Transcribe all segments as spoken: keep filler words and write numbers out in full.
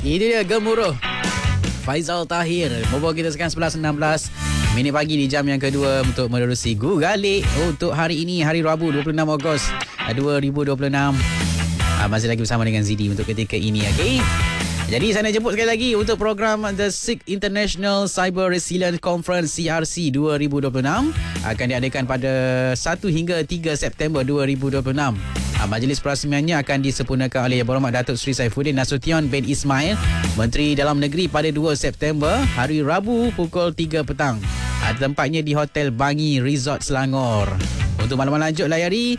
Ini dia Gemuruh Faizal Tahir membawa kita sekarang sebelas enam belas minit pagi di jam yang kedua untuk menerusi Gugalik untuk hari ini, hari Rabu dua puluh enam Ogos dua ribu dua puluh enam. Ah, masih lagi bersama dengan Zidi untuk ketika ini, okey. Jadi saya nak jemput sekali lagi untuk program The Sikh International Cyber Resilience Conference C R C dua ribu dua puluh enam akan diadakan pada satu hingga tiga September dua ribu dua puluh enam. Majlis perasmiannya akan disempurnakan oleh Yang Berhormat Datuk Seri Saifuddin Nasution bin Ismail, Menteri Dalam Negeri, pada dua September, hari Rabu pukul tiga petang. Tempatnya di Hotel Bangi Resort Selangor. Untuk maklumat lanjut layari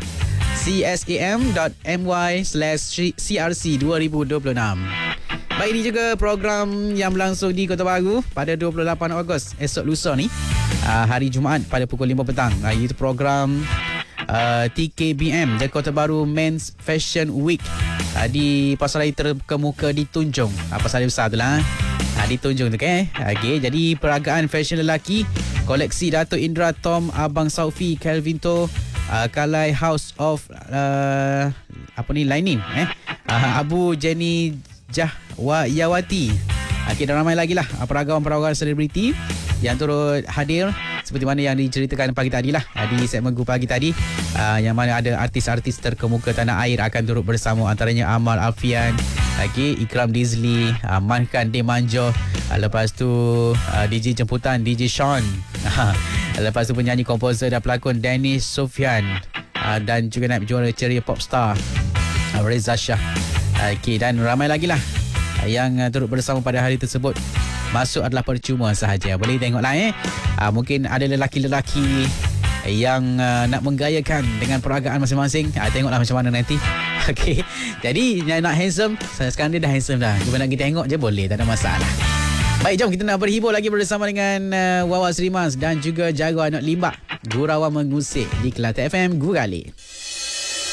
csam.my slash crc dua ribu dua puluh enam. Baik, ini juga program yang berlangsung di Kota Baru pada dua puluh lapan Ogos, esok lusa ni, hari Jumaat pada pukul lima petang. Itu program Uh, T K B M, The Kota Baru Men's Fashion Week, uh, di pasaraya terkemuka di Tunjung. uh, Pasaraya besar tu lah, uh, di Tunjung tu kan. Okay, jadi peragaan fashion lelaki, koleksi Datuk Indra Tom, Abang Saufi, Kelvin To, uh, Kalai House of uh, apa ni Lining, eh? uh, Abu Jenny Jahwayawati. Okay, dan ramai lagi lah uh, peragam-peragam selebriti yang turut hadir, seperti mana yang diceritakan pagi tadi lah di segmen Gu Pagi tadi, uh, yang mana ada artis-artis terkemuka tanah air akan turut bersama, antaranya Amal Alfian, okay, Ikram Dizli, uh, Mankan Demanjo, uh, lepas tu uh, D J jemputan D J Sean, uh, lepas tu penyanyi, komposer dan pelakon Dennis Sofian, uh, dan juga naib juara ceria popstar uh, Reza Shah. Okay, dan ramai lagi lah uh, yang uh, turut bersama pada hari tersebut. Masuk adalah percuma sahaja. Boleh tengoklah eh. Aa, mungkin ada lelaki-lelaki yang uh, nak menggayakan dengan peragaan masing-masing. Aa, tengoklah macam mana nanti. Okey. Jadi yang nak handsome, sekarang dia dah handsome dah. Cuba nak kita tengok je boleh, tak ada masalah. Baik, jom kita nak berhibur lagi bersama dengan uh, Wawa Srimas dan juga Jago Anak Limbak. Gurauan mengusik di Kelate F M Guralik.